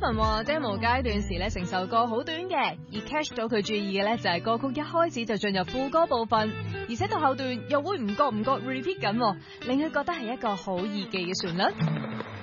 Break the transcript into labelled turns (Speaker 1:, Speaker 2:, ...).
Speaker 1: 文話 demo 階段時咧，成首歌好短嘅，而 catch 到佢注意嘅咧就係歌曲一開始就進入副歌部分，而且到後段又會唔覺 repeat 緊，令佢覺得係一個好易記嘅旋律。